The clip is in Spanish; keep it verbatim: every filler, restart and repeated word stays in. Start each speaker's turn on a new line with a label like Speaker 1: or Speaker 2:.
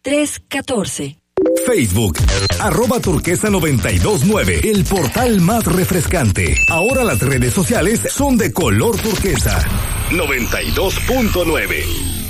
Speaker 1: tres uno cuatro.
Speaker 2: Facebook, arroba turquesa noventa y dos nueve, el portal más refrescante. Ahora las redes sociales son de color turquesa. noventa y dos punto nueve.